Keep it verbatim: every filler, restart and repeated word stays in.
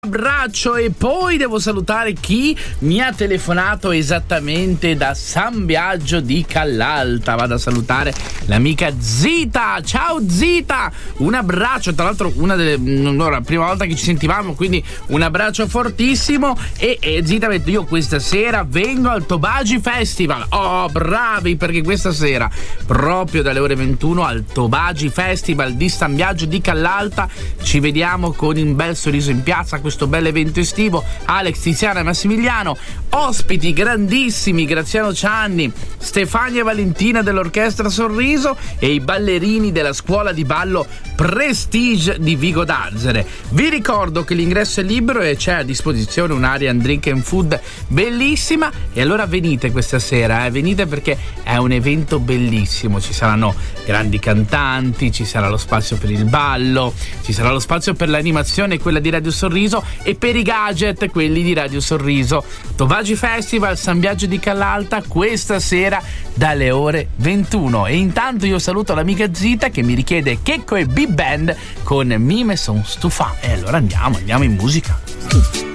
Abbraccio e poi devo salutare chi mi ha telefonato esattamente da San Biagio di Callalta. Vado a salutare l'amica Zita. Ciao Zita, un abbraccio, tra l'altro una delle no, la prima volta che ci sentivamo, quindi un abbraccio fortissimo. E, e Zita ha detto: io questa sera vengo al Tobagi Festival. Oh, bravi, perché questa sera proprio dalle ore ventuno al Tobagi Festival di San Biagio di Callalta ci vediamo con un bel sorriso in piazza, questo bel evento estivo. Alex, Tiziana e Massimiliano, ospiti grandissimi, Graziano Cianni, Stefania e Valentina dell'Orchestra Sorriso e i ballerini della scuola di ballo Prestige di Vigo d'Arzere. Vi ricordo che l'ingresso è libero e c'è a disposizione un'area and drink and food bellissima, e allora venite questa sera, eh? venite perché è un evento bellissimo, ci saranno grandi cantanti, ci sarà lo spazio per il ballo, ci sarà lo spazio per l'animazione, quella di Radio Sorriso, e per i gadget, quelli di Radio Sorriso. Tobagi Festival, San Biagio di Callalta, questa sera dalle ore ventuno. E intanto io saluto l'amica Zita che mi richiede Checco e Big Band con Mi me son stufa. E allora andiamo, andiamo in musica.